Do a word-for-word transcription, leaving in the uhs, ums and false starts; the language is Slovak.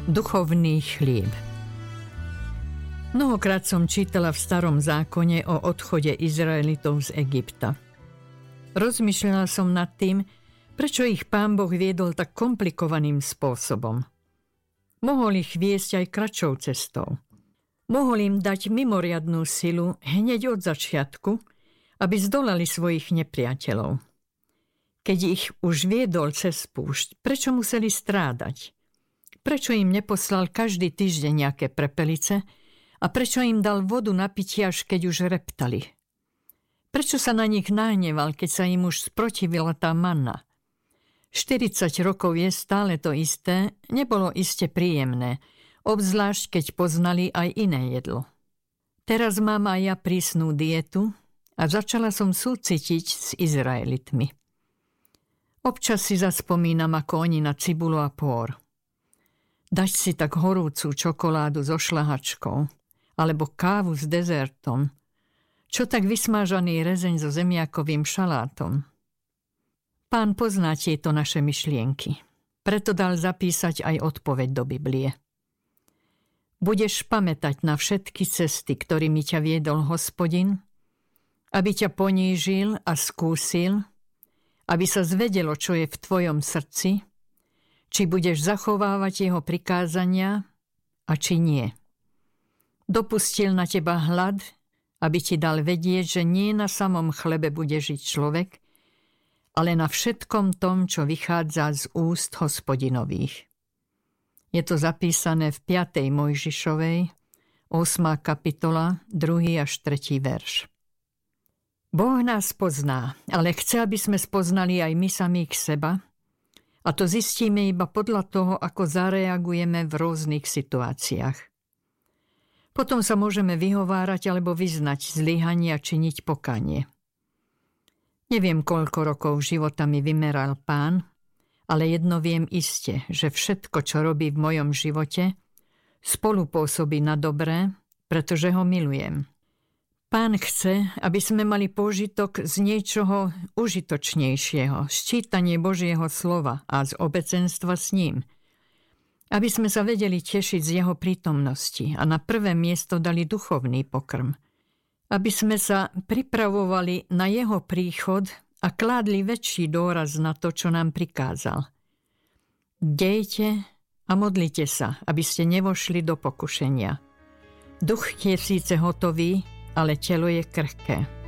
Duchovný chlieb. Mnohokrát som čítala v Starom zákone o odchode Izraelitov z Egypta. Rozmýšľala som nad tým, prečo ich Pán Boh viedol tak komplikovaným spôsobom. Mohol ich viesť aj kratšou cestou. Mohol im dať mimoriadnu silu hneď od začiatku, aby zdolali svojich nepriateľov. Keď ich už viedol cez púšť, prečo museli strádať? Prečo im neposlal každý týždeň nejaké prepelice a prečo im dal vodu na pitie, až keď už reptali? Prečo sa na nich nahneval, keď sa im už sprotivila tá manna? štyridsať rokov je stále to isté, nebolo iste príjemné, obzvlášť keď poznali aj iné jedlo. Teraz mám aj ja prísnu dietu a začala som súcitiť s Izraelitmi. Občas si zaspomínam ako oni na cibulu a pór. Dať si tak horúcu čokoládu so šľahačkou alebo kávu s dezertom, čo tak vysmážaný rezeň so zemiakovým šalátom. Pán pozná tieto naše myšlienky, preto dal zapísať aj odpoveď do Biblie. Budeš pamätať na všetky cesty, ktorými ťa viedol Hospodin, aby ťa ponížil a skúsil, aby sa zvedelo, čo je v tvojom srdci, či budeš zachovávať jeho prikázania a či nie. Dopustil na teba hlad, aby ti dal vedieť, že nie na samom chlebe bude žiť človek, ale na všetkom tom, čo vychádza z úst Hospodinových. Je to zapísané v piatej Mojžišovej, ôsma kapitola, druhý až tretí verš. Boh nás pozná, ale chce, aby sme spoznali aj my samých seba, a to zistíme iba podľa toho, ako zareagujeme v rôznych situáciách. Potom sa môžeme vyhovárať alebo vyznať zlyhanie a činiť pokánie. Neviem, koľko rokov života mi vymeral Pán, ale jedno viem iste, že všetko, čo robí v mojom živote, spolupôsobí na dobré, pretože ho milujem. Pán chce, aby sme mali pôžitok z niečoho užitočnejšieho, z čítania Božieho slova a z obecenstva s ním. Aby sme sa vedeli tešiť z jeho prítomnosti a na prvé miesto dali duchovný pokrm. Aby sme sa pripravovali na jeho príchod a kládli väčší dôraz na to, čo nám prikázal. Dejte a modlite sa, aby ste nevošli do pokušenia. Duch je síce hotový, ale telo je krhké.